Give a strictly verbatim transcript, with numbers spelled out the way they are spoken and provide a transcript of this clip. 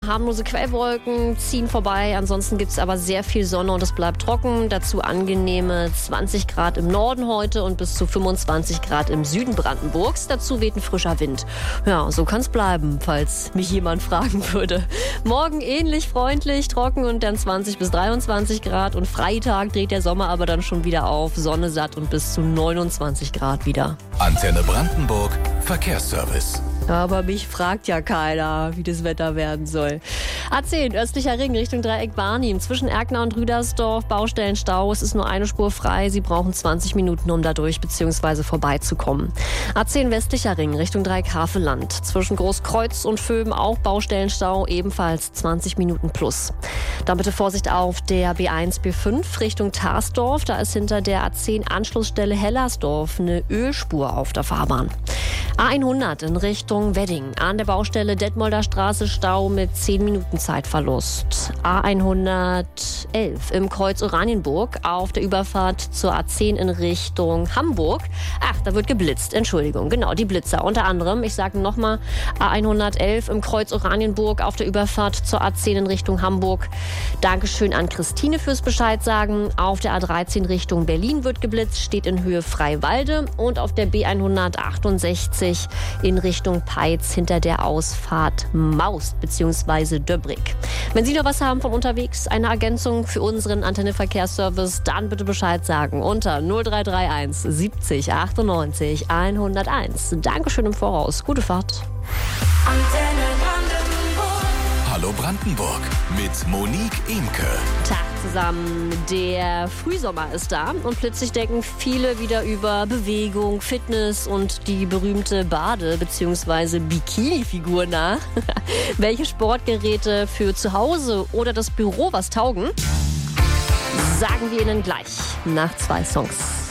harmlose Quellwolken ziehen vorbei. Ansonsten gibt es aber sehr viel Sonne und es bleibt trocken. Dazu angenehme zwanzig Grad im Norden heute und bis zu fünfundzwanzig Grad im Süden Brandenburgs. Dazu weht ein frischer Wind. Ja, so kann es bleiben, falls mich jemand fragen würde. Morgen ähnlich freundlich, trocken und dann zwanzig bis dreiundzwanzig Grad. Und Freitag dreht der Sommer aber dann schon wieder auf. Sonne satt und bis zu neunundzwanzig Grad wieder. Antenne Brandenburg, Verkehrsservice. Aber mich fragt ja keiner, wie das Wetter werden soll. A zehn, östlicher Ring Richtung Dreieck Barnim. Zwischen Erkner und Rüdersdorf, Baustellenstau. Es ist nur eine Spur frei. Sie brauchen zwanzig Minuten, um da durch bzw. vorbeizukommen. A zehn, westlicher Ring Richtung Dreieck Havelland. Zwischen Großkreuz und Vöben auch Baustellenstau. Ebenfalls zwanzig Minuten plus. Dann bitte Vorsicht auf der B eins, B fünf Richtung Tarsdorf. Da ist hinter der A zehn Anschlussstelle Hellersdorf eine Ölspur auf der Fahrbahn. A hundert in Richtung Wedding. An der Baustelle Detmolder Straße Stau mit zehn Minuten Zeitverlust. A hundertelf im Kreuz Oranienburg auf der Überfahrt zur A zehn in Richtung Hamburg. Ach, da wird geblitzt. Entschuldigung, genau, die Blitzer. Unter anderem, ich sage nochmal, A hundertelf im Kreuz Oranienburg auf der Überfahrt zur A zehn in Richtung Hamburg. Dankeschön an Christine fürs Bescheid sagen. Auf der A dreizehn Richtung Berlin wird geblitzt, steht in Höhe Freiwalde. Und auf der B hundertachtundsechzig in Richtung Peitz hinter der Ausfahrt Maust bzw. Döbrig. Wenn Sie noch was haben von unterwegs, eine Ergänzung für unseren Antenne Verkehrsservice, dann bitte Bescheid sagen unter null drei drei eins siebzig achtundneunzig hunderteins. Dankeschön im Voraus. Gute Fahrt. Antenne Brandenburg. Hallo Brandenburg mit Monique Imke. Tag zusammen. Der Frühsommer ist da und plötzlich denken viele wieder über Bewegung, Fitness und die berühmte Bade- bzw. Bikini-Figur nach. Welche Sportgeräte für zu Hause oder das Büro was taugen? Sagen wir Ihnen gleich nach zwei Songs.